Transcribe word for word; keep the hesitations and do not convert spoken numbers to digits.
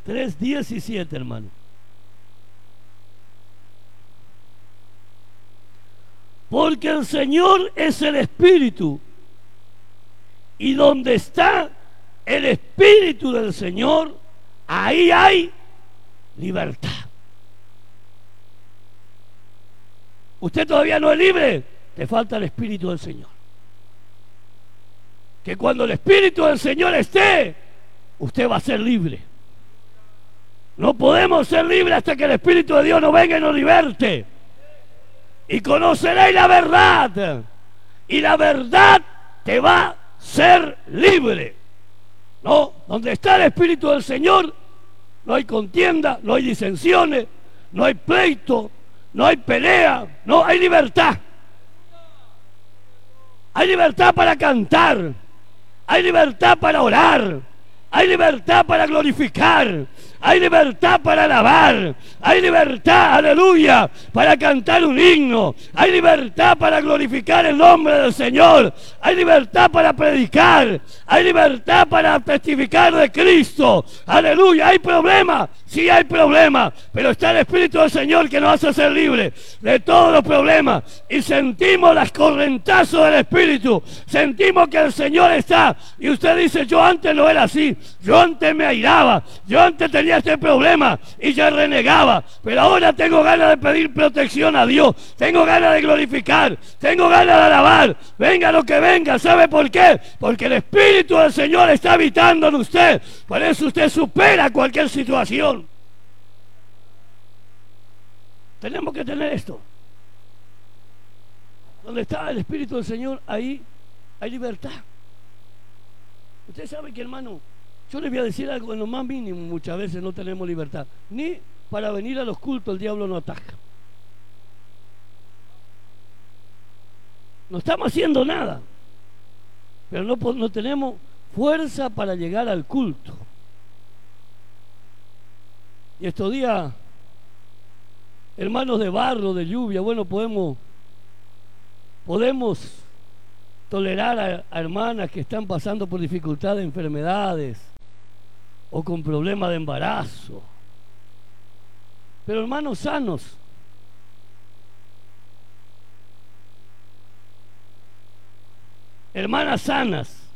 tres diecisiete, hermano. Porque el Señor es el Espíritu, y donde está el Espíritu del Señor, ahí hay libertad. Usted todavía no es libre, te falta el Espíritu del Señor. Que cuando el Espíritu del Señor esté, usted va a ser libre. No podemos ser libres hasta que el Espíritu de Dios nos venga y nos liberte. Y conoceréis la verdad, y la verdad te va a ser libre. No, donde está el Espíritu del Señor, no hay contienda, no hay disensiones, no hay pleito, no hay pelea, no hay libertad. Hay libertad para cantar, hay libertad para orar, hay libertad para glorificar, hay libertad para alabar, hay libertad, aleluya, para cantar un himno, hay libertad para glorificar el nombre del Señor, hay libertad para predicar, hay libertad para testificar de Cristo, aleluya. ¿Hay problema? Sí hay problema, pero está el Espíritu del Señor que nos hace ser libres de todos los problemas, y sentimos las correntazos del Espíritu, sentimos que el Señor está, y usted dice: yo antes no era así, yo antes me airaba, yo antes tenía este problema y ya renegaba, pero ahora tengo ganas de pedir protección a Dios, tengo ganas de glorificar, tengo ganas de alabar, venga lo que venga. ¿Sabe por qué? Porque el Espíritu del Señor está habitando en usted, por eso usted supera cualquier situación. Tenemos que tener esto. Donde está el Espíritu del Señor, ahí hay libertad. Usted sabe que, hermano, yo les voy a decir algo, en lo más mínimo muchas veces no tenemos libertad. Ni para venir a los cultos el diablo nos ataca. No estamos haciendo nada, pero no, no tenemos fuerza para llegar al culto. Y estos días, hermanos de barro, de lluvia, bueno, podemos, podemos tolerar a, a hermanas que están pasando por dificultades, enfermedades, o con problemas de embarazo, pero hermanos sanos, hermanas sanas,